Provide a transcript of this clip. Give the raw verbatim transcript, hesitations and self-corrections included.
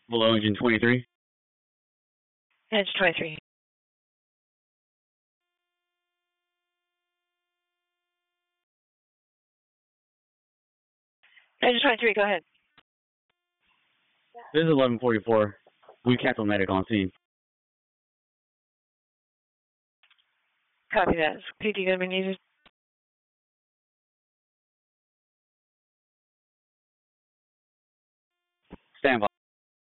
Below engine twenty-three. Engine twenty-three. Engine twenty-three, go ahead. This is eleven forty-four. We cancel medic on scene. Copy that. Is P D going to be needed? Stand by.